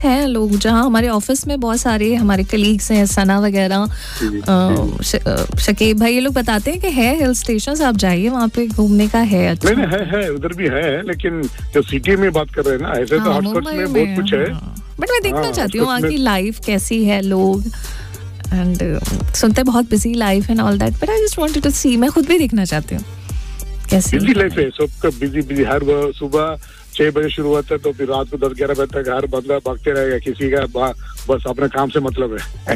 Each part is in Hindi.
हैं लोग, जहाँ हमारे ऑफिस में बहुत सारे हमारे कलीग्स हैं, सना वगैरह, शकीब भाई, ये लोग बताते हैं कि है हिल स्टेशन, आप जाइए वहाँ पे घूमने का है। अच्छा नहीं है उधर भी है, लेकिन जो सिटी में बात कर रहे हैं ना, ऐसे तो आउटस्कर्ट्स में बहुत कुछ है। बट मैं देखना चाहती हूँ वहाँ की लाइफ कैसी है, लोग एंड सुनते बहुत busy life and all that, but I just wanted to सी, मैं खुद भी देखना चाहती हूँ कैसी बिजी लाइफ है सबका, बिजी हर सुबह 6 बजे शुरू होता है तो फिर रात को 10-11 बजे तक हर बंदा भागते रहेगा, किसी का बस अपने काम से मतलब है।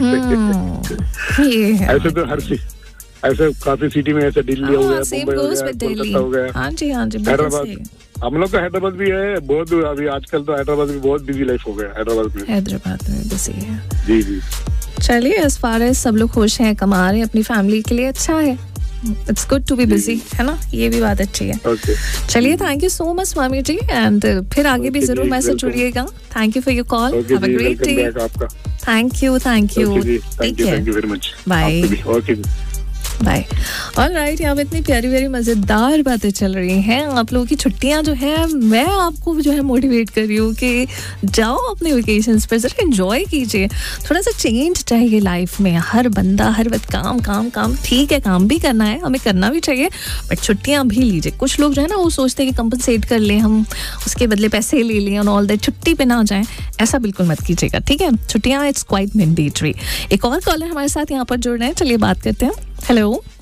ऐसे तो ऐसे काफी सिटी में, ऐसे दिल्ली हो गया, मुंबई हो गया, हाँ जी हैदराबाद, हम लोग का हैदराबाद भी है बहुत, अभी आजकल तो हैदराबाद भी बहुत बिजी लाइफ हो गया, हैदराबाद में बिजी है। जी चलिए, एज फार एज सब लोग खुश हैं, कमा रहे हैं अपनी फैमिली के लिए, अच्छा है, it's good to be busy, है ना, ये भी बात अच्छी है। चलिए, thank you so much Swami ji, and फिर आगे भी जरूर message जुड़िएगा। Thank you for your call, have a great day. Thank you very much, bye bye. Alright, यहाँ पे इतनी प्यारी प्यारी मज़ेदार बातें चल रही हैं। आप लोगों की छुट्टियाँ जो है, मैं आपको जो है मोटिवेट कर रही हूँ कि जाओ अपने वेकेशंस पर, जरा एंजॉय कीजिए, थोड़ा सा चेंज चाहिए लाइफ में। हर बंदा हर वक्त काम, ठीक है, काम भी करना है, हमें करना भी चाहिए, बट छुट्टियाँ भी लीजिए। कुछ लोग जो है ना वो सोचते हैं कि कंपनसेट कर लें हम, उसके बदले पैसे ले लें और ऑल दैट, छुट्टी पे ना जाएं, ऐसा बिल्कुल मत कीजिएगा, ठीक है। छुट्टियाँ इट्स क्वाइट मैंडेटरी। एक और कॉलर हमारे साथ यहाँ पर जुड़ रहे हैं, चलिए बात करते हैं। Hello,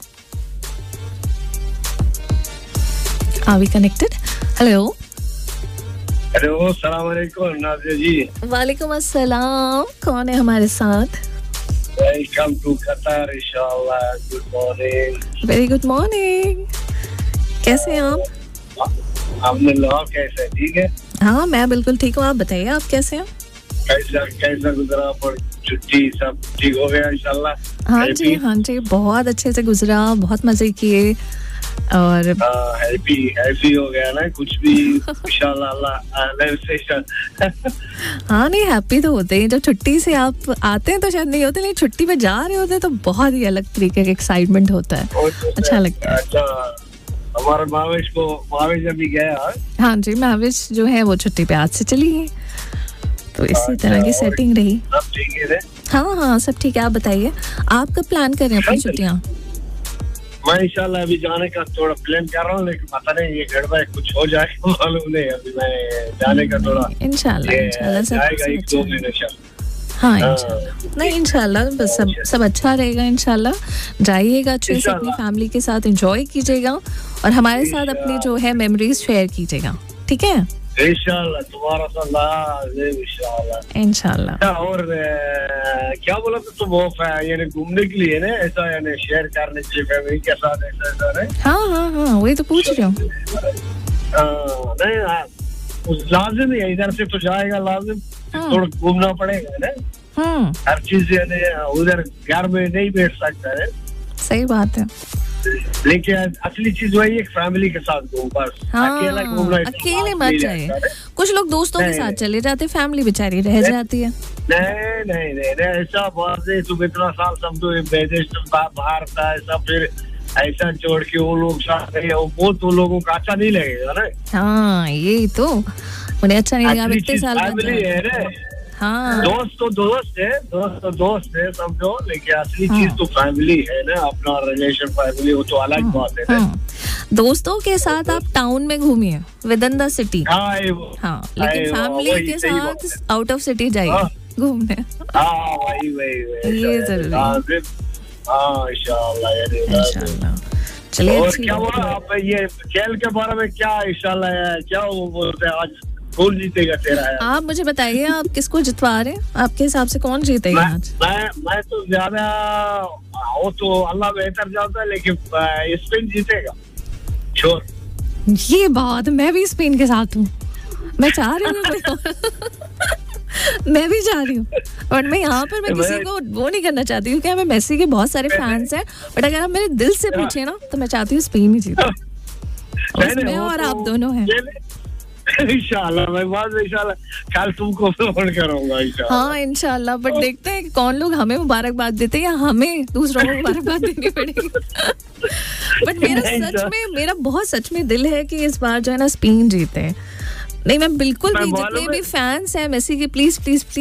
Are we connected? Hello. Hello, अस्सलाम वालेकुम नाज़िया जी। वालेकुम अस्सलाम, कौन है हमारे साथ? वेलकम टू कतर, इंशाल्लाह। Good morning. Very good morning, कैसे हैं आप? आपने लोग कैसे, ठीक है? हाँ, मैं बिल्कुल ठीक हूँ, आप बताइए आप कैसे हैं? कैसा गुजरा पर छुट्टी, सब ठीक हो गया इंशाल्लाह? हाँ जी, बहुत अच्छे से गुजरा, बहुत मजे किए और हैप्पी हो गया ना, कुछ भी इंशाल्लाह हाँ, नहीं हैप्पी तो होते हैं, जब छुट्टी से आप आते हैं तो शायद नहीं होते, लेकिन छुट्टी पे जा रहे होते हैं तो बहुत ही अलग तरीके का एक्साइटमेंट होता है, अच्छा लगता है। अच्छा, हमारा महावेश अभी गया? हाँ जी, महावेश जो है वो छुट्टी पे आज से चली गई, तो इसी तरह की सेटिंग रही। सब ठीक है? हाँ, सब ठीक है। आप बताइए, आप कब प्लान कर रहे हैं अपनी छुट्टियाँ? मैं इंशाल्लाह अभी जाने का थोड़ा प्लान कर रहा हूँ, लेकिन पता नहीं ये गड़बड़ कुछ हो जाए, मालूम नहीं। अभी मैं जाने का थोड़ा इंशाल्लाह जाएगा 1-2 महीने। हाँ, इंशाल्लाह, नहीं इंशाल्लाह बस सब अच्छा रहेगा। इंशाल्लाह जाइएगा अच्छे से, अपनी फैमिली के साथ एंजॉय कीजिएगा और हमारे साथ अपनी जो है मेमोरीज शेयर कीजिएगा, ठीक है? इंशाल्लाह, तुम्हारा इंशाल्लाह। और क्या बोला था तुम, वो यानी घूमने के लिए ना, ऐसा यानी शेयर करने के लिए फैमिली के साथ, ऐसा ना? हाँ, वही तो पूछ रही हूँ। नहीं, लाजिम है, इधर से तो जाएगा, लाजिम थोड़ा घूमना पड़ेगा ना, हर चीज उधर घर में नहीं बैठ सकता है। सही बात है, लेकिन असली चीज वही एक फैमिली के साथ घूम, बस अकेला घूमना, अकेले मत जाए। कुछ लोग दोस्तों के साथ चले जाते, फैमिली बेचारी रह जाती है। नहीं, ऐसा बात है, तुम इतना साल समझो विदेश बाहर था, ऐसा फिर ऐसा छोड़ के वो लोग साथ रहे, वो तो लोगों को अच्छा नहीं लगेगा ना। हाँ, यही तो उन्हें अच्छा नहीं लगा, इतने साल फैमिली है ना। हाँ, दोस्त तो दोस्त है समझो, लेकिन असली चीज तो फैमिली है ना, अपना रिलेशन फैमिली, वो तो अलग बात है ना। दोस्तों के साथ आप टाउन में घूमिए, विद इन द सिटी, हाँ, लेकिन फैमिली के साथ आउट ऑफ सिटी जाइए घूमने। वही ये जरूरी है। इंशाल्लाह। चलिए, और क्या बोला आप ये खेल के बारे में, क्या इंशाल्लाह क्या वो बोलते हैं, आज कौन जीतेगा तेरा है? आप मुझे बताइए, आप किसको जितवा रहे हैं? आपके हिसाब से कौन जीतेगा आज? मैं तो ज्यादा, वो तो अल्लाह बेहतर जानता है, लेकिन स्पेन जीतेगा श्योर। ये बात, मैं भी स्पेन के साथ हूँ, मैं चाह रही हूँ मैं भी चाह रही हूँ, बट मैं यहाँ पर मैं किसी को वो नहीं करना चाहती हूँ, क्योंकि हमें मेसी के बहुत सारे फैंस हैं, बट अगर आप मेरे दिल से पूछे ना तो मैं चाहती हूँ स्पेन ही जीते। मैं और आप दोनों हैं। इंशाल्लाह, मैं बाद में इंशाल्लाह कल तुमको फोन करूंगा इंशाल्लाह। हाँ, इंशाल्लाह, बट देखते हैं कौन लोग हमें मुबारकबाद देते हैं या हमें दूसरों को मुबारकबाद देनी पड़ेगी। बट मेरा बहुत सच में दिल है कि इस बार जो है ना स्पेन जीते। नहीं, मैं बिल्कुल भी, जितने भी फैंस हैं मेसी के, प्लीज